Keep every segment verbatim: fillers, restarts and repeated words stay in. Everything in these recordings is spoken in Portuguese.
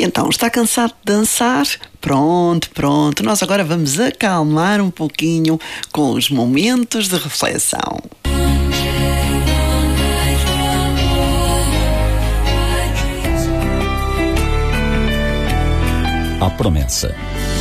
Então, está cansado de dançar? Pronto, pronto. Nós agora vamos acalmar um pouquinho com os momentos de reflexão. A promessa.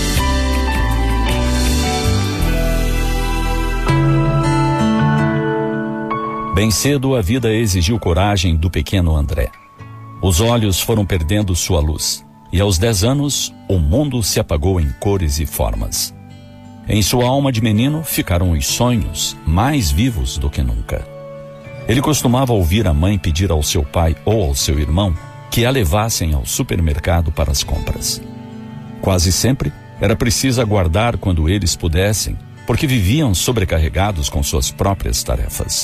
Bem cedo a vida exigiu coragem do pequeno André. Os olhos foram perdendo sua luz, e aos dez anos o mundo se apagou em cores e formas. Em sua alma de menino ficaram os sonhos, mais vivos do que nunca. Ele costumava ouvir a mãe pedir ao seu pai ou ao seu irmão que a levassem ao supermercado para as compras. Quase sempre era preciso aguardar quando eles pudessem, porque viviam sobrecarregados com suas próprias tarefas.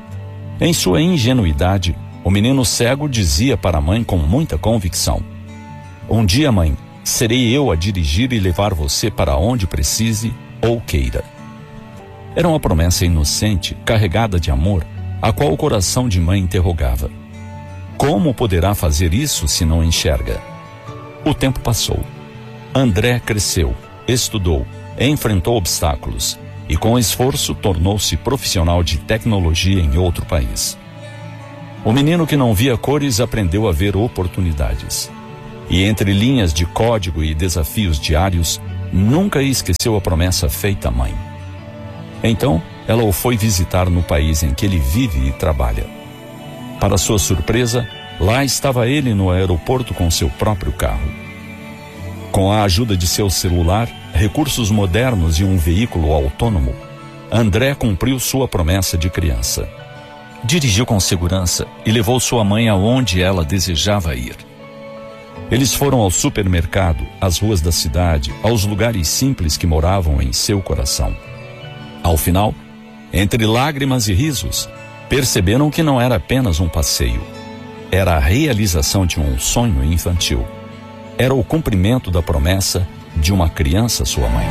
Em sua ingenuidade, o menino cego dizia para a mãe com muita convicção: "Um dia, mãe, serei eu a dirigir e levar você para onde precise ou queira." Era uma promessa inocente, carregada de amor, a qual o coração de mãe interrogava: como poderá fazer isso se não enxerga? O tempo passou. André cresceu, estudou, enfrentou obstáculos e com esforço tornou-se profissional de tecnologia em outro país. O menino que não via cores aprendeu a ver oportunidades. E entre linhas de código e desafios diários, nunca esqueceu a promessa feita à mãe. Então, ela o foi visitar no país em que ele vive e trabalha. Para sua surpresa, lá estava ele no aeroporto com seu próprio carro. Com a ajuda de seu celular, recursos modernos e um veículo autônomo, André cumpriu sua promessa de criança. Dirigiu com segurança e levou sua mãe aonde ela desejava ir. Eles foram ao supermercado, às ruas da cidade, aos lugares simples que moravam em seu coração. Ao final, entre lágrimas e risos, perceberam que não era apenas um passeio. Era a realização de um sonho infantil. Era o cumprimento da promessa de uma criança, sua mãe.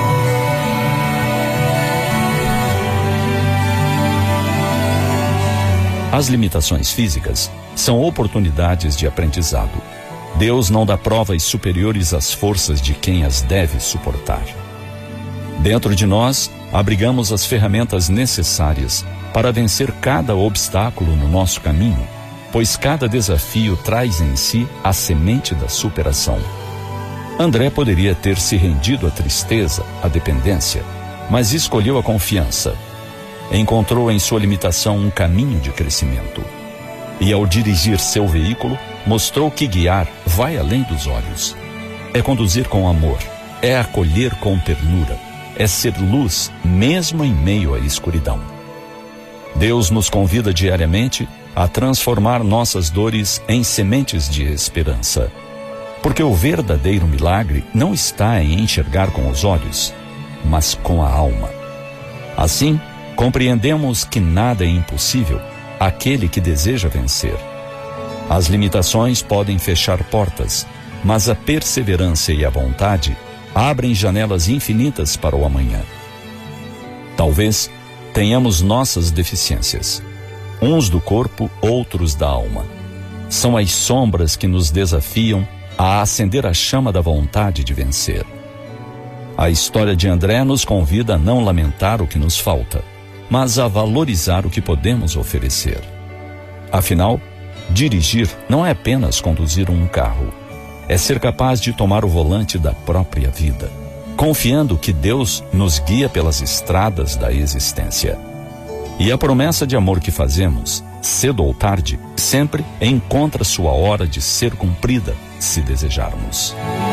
As limitações físicas são oportunidades de aprendizado. Deus não dá provas superiores às forças de quem as deve suportar. Dentro de nós, abrigamos as ferramentas necessárias para vencer cada obstáculo no nosso caminho, pois cada desafio traz em si a semente da superação. André poderia ter se rendido à tristeza, à dependência, mas escolheu a confiança. Encontrou em sua limitação um caminho de crescimento. E ao dirigir seu veículo, mostrou que guiar vai além dos olhos. É conduzir com amor, é acolher com ternura, é ser luz mesmo em meio à escuridão. Deus nos convida diariamente a transformar nossas dores em sementes de esperança. Porque o verdadeiro milagre não está em enxergar com os olhos, mas com a alma. Assim, compreendemos que nada é impossível àquele que deseja vencer. As limitações podem fechar portas, mas a perseverança e a vontade abrem janelas infinitas para o amanhã. Talvez tenhamos nossas deficiências, uns do corpo, outros da alma. São as sombras que nos desafiam a acender a chama da vontade de vencer. A história de André nos convida a não lamentar o que nos falta, mas a valorizar o que podemos oferecer. Afinal, dirigir não é apenas conduzir um carro, é ser capaz de tomar o volante da própria vida, confiando que Deus nos guia pelas estradas da existência. E a promessa de amor que fazemos, cedo ou tarde, sempre encontra sua hora de ser cumprida, se desejarmos.